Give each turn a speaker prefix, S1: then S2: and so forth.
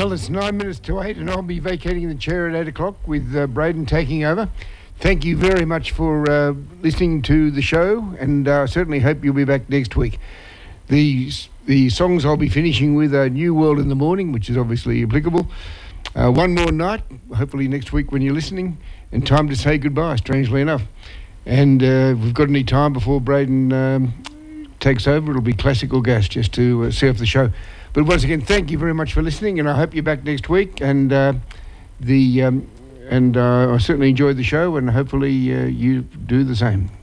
S1: Well, it's 9 minutes to 8, and I'll be vacating the chair at 8 o'clock with Braden taking over. Thank you very much for listening to the show, and I certainly hope you'll be back next week. The songs I'll be finishing with are New World in the Morning, which is obviously applicable. One More Night, hopefully next week when you're listening, and Time to Say Goodbye, strangely enough. And if we've got any time before Braden takes over, it'll be Classical Gas, just to see off the show. But once again, thank you very much for listening, and I hope you're back next week. And I certainly enjoyed the show, and hopefully you do the same.